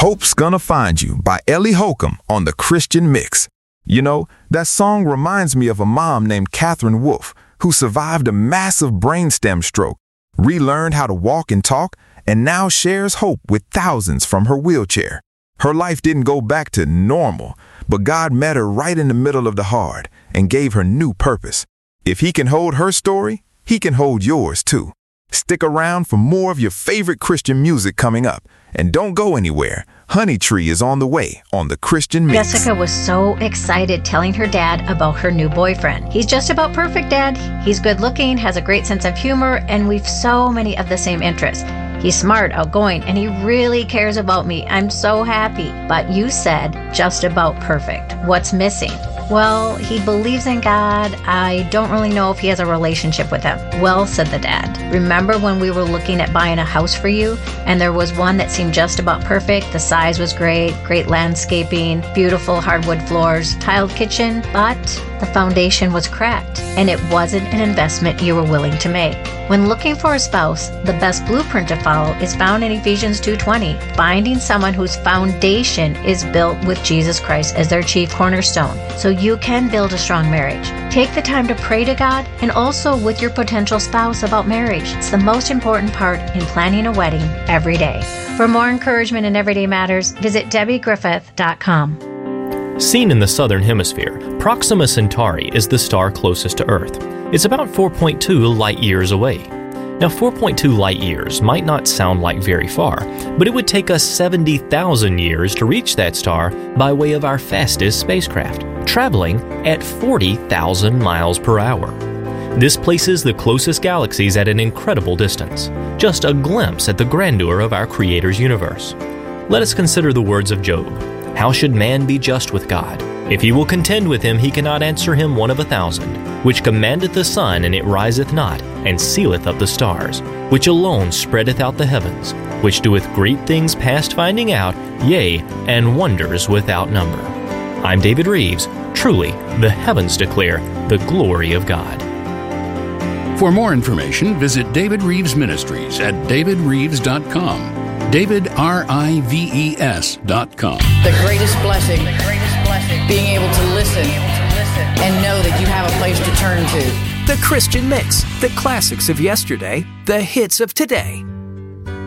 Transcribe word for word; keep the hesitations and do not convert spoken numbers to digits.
Hope's Gonna Find You by Ellie Holcomb on the Christian Mix. You know, that song reminds me of a mom named Catherine Wolfe who survived a massive brainstem stroke, relearned how to walk and talk, and now shares hope with thousands from her wheelchair. Her life didn't go back to normal, but God met her right in the middle of the hard and gave her new purpose. If He can hold her story, He can hold yours too. Stick around for more of your favorite Christian music coming up. And don't go anywhere. Honey Tree is on the way on the Christian Mix. Jessica was so excited telling her dad about her new boyfriend. He's just about perfect, Dad. He's good looking, has a great sense of humor, and we've so many of the same interests. He's smart, outgoing, and he really cares about me. I'm so happy. But you said just about perfect. What's missing? Well, he believes in God. I don't really know if he has a relationship with him. Well, said the dad. Remember when we were looking at buying a house for you? And there was one that seemed just about perfect. The size was great, great landscaping, beautiful hardwood floors, tiled kitchen, but the foundation was cracked, and it wasn't an investment you were willing to make. When looking for a spouse, the best blueprint to follow is found in Ephesians two twenty, finding someone whose foundation is built with Jesus Christ as their chief cornerstone, so you can build a strong marriage. Take the time to pray to God and also with your potential spouse about marriage. It's the most important part in planning a wedding every day. For more encouragement in everyday matters, visit debbie griffith dot com. Seen in the southern hemisphere, Proxima Centauri is the star closest to Earth. It's about four point two light years away. Now, four point two light years might not sound like very far, but it would take us seventy thousand years to reach that star by way of our fastest spacecraft, traveling at forty thousand miles per hour. This places the closest galaxies at an incredible distance, just a glimpse at the grandeur of our Creator's universe. Let us consider the words of Job. How should man be just with God? If he will contend with him, he cannot answer him one of a thousand, which commandeth the sun, and it riseth not, and sealeth up the stars, which alone spreadeth out the heavens, which doeth great things past finding out, yea, and wonders without number. I'm David Reeves. Truly, the heavens declare the glory of God. For more information, visit David Reeves Ministries at david reeves dot com. David, R I V E S dot com. The greatest blessing, the greatest blessing, being able to listen, and know that you have a place to turn to. The Christian Mix, the classics of yesterday, the hits of today.